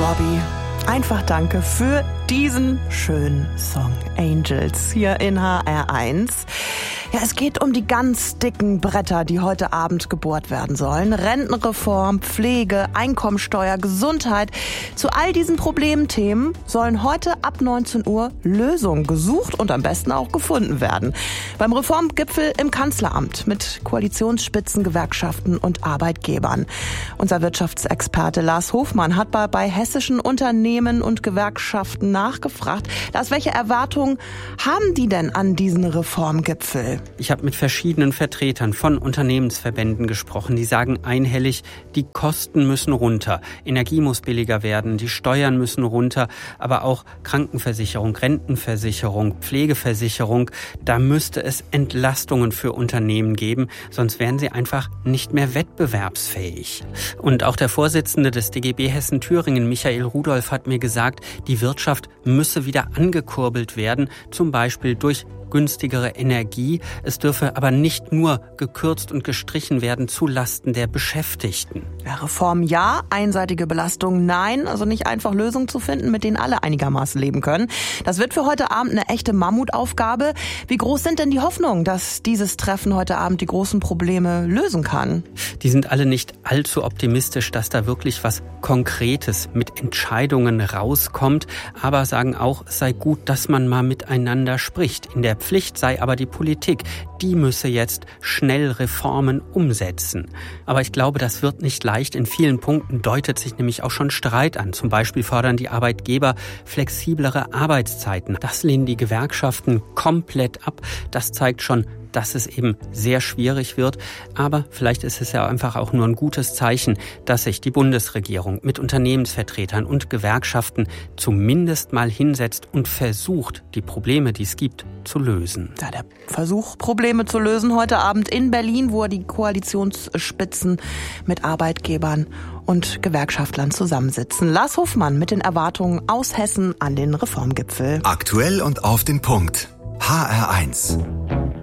Corby. Einfach danke für diesen schönen Song Angels hier in HR1. Ja, es geht um die ganz dicken Bretter, die heute Abend gebohrt werden sollen. Rentenreform, Pflege, Einkommensteuer, Gesundheit. Zu all diesen Problemthemen sollen heute ab 19 Uhr Lösungen gesucht und am besten auch gefunden werden. Beim Reformgipfel im Kanzleramt mit Koalitionsspitzen, Gewerkschaften und Arbeitgebern. Unser Wirtschaftsexperte Lars Hofmann hat bei hessischen Unternehmen und Gewerkschaften nachgefragt. Lars, welche Erwartungen haben die denn an diesen Reformgipfel? Ich habe mit verschiedenen Vertretern von Unternehmensverbänden gesprochen. Die sagen einhellig, die Kosten müssen runter. Energie muss billiger werden, die Steuern müssen runter, aber auch Krankenversicherung, Rentenversicherung, Pflegeversicherung. Da müsste es Entlastungen für Unternehmen geben, sonst wären sie einfach nicht mehr wettbewerbsfähig. Und auch der Vorsitzende des DGB Hessen-Thüringen, Michael Rudolph, hat mir gesagt, die Wirtschaft müsse wieder angekurbelt werden, zum Beispiel durch günstigere Energie. Es dürfe aber nicht nur gekürzt und gestrichen werden zu Lasten der Beschäftigten. Ja, Reform ja, einseitige Belastung nein. Also nicht einfach Lösungen zu finden, mit denen alle einigermaßen leben können. Das wird für heute Abend eine echte Mammutaufgabe. Wie groß sind denn die Hoffnungen, dass dieses Treffen heute Abend die großen Probleme lösen kann? Die sind alle nicht allzu optimistisch, dass da wirklich was Konkretes mit Entscheidungen rauskommt. Aber sagen auch, es sei gut, dass man mal miteinander spricht. In der Pflicht sei aber die Politik. Die müsse jetzt schnell Reformen umsetzen. Aber ich glaube, das wird nicht leicht. In vielen Punkten deutet sich nämlich auch schon Streit an. Zum Beispiel fordern die Arbeitgeber flexiblere Arbeitszeiten. Das lehnen die Gewerkschaften komplett ab. Das zeigt schon, dass es eben sehr schwierig wird. Aber vielleicht ist es ja einfach auch nur ein gutes Zeichen, dass sich die Bundesregierung mit Unternehmensvertretern und Gewerkschaften zumindest mal hinsetzt und versucht, die Probleme, die es gibt, zu lösen. Ja, der Versuch, Probleme zu lösen, heute Abend in Berlin, wo die Koalitionsspitzen mit Arbeitgebern und Gewerkschaftlern zusammensitzen. Lars Hofmann mit den Erwartungen aus Hessen an den Reformgipfel. Aktuell und auf den Punkt. HR1.